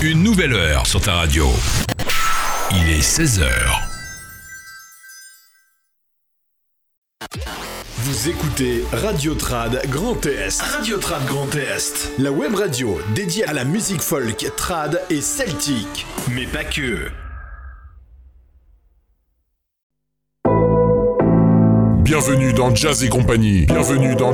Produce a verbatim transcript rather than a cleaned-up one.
Une nouvelle heure sur ta radio. Il est seize heures. Vous écoutez Radio Trad Grand Est. Radio Trad Grand Est. La web radio dédiée à la musique folk, trad et celtique. Mais pas que. Bienvenue dans Jazz et compagnie. Bienvenue dans